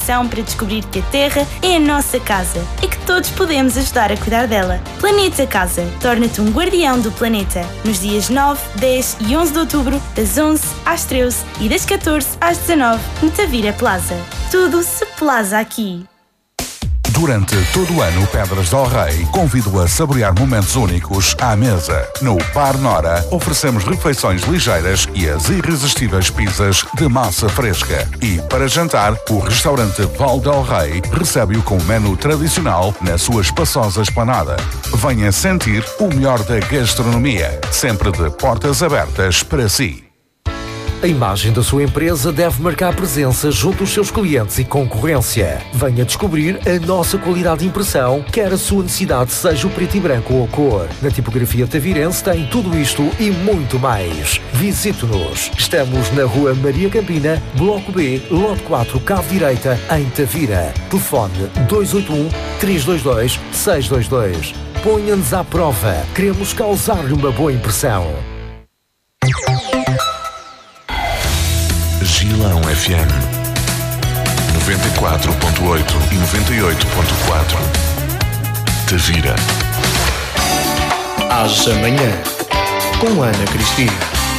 expedição para descobrir que a Terra é a nossa casa e que todos podemos ajudar a cuidar dela. Planeta Casa. Torna-te um guardião do planeta. Nos dias 9, 10 e 11 de outubro, das 11 às 13 e das 14 às 19, no Tavira Plaza. Tudo se plaza aqui. Durante todo o ano, Pedras del Rei convido a saborear momentos únicos à mesa. No Par Nora, oferecemos refeições ligeiras e as irresistíveis pizzas de massa fresca. E, para jantar, o restaurante Val del Rei recebe-o com o menu tradicional na sua espaçosa esplanada. Venha sentir o melhor da gastronomia, sempre de portas abertas para si. A imagem da sua empresa deve marcar presença junto aos seus clientes e concorrência. Venha descobrir a nossa qualidade de impressão, quer a sua necessidade seja o preto e branco ou a cor. Na tipografia tavirense tem tudo isto e muito mais. Visite-nos. Estamos na Rua Maria Campina, Bloco B, Lote 4, Cave Direita, em Tavira. Telefone 281-322-622. Ponha-nos à prova. Queremos causar-lhe uma boa impressão. Gilão FM 94.8 e 98.4 Tavira. Às amanhã com Ana Cristina.